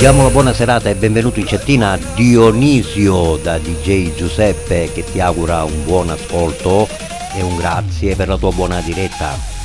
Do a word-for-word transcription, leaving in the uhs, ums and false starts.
Diamo la buona serata e benvenuto in cettina a Dionisio da D J Giuseppe che ti augura un buon ascolto e un grazie per la tua buona diretta.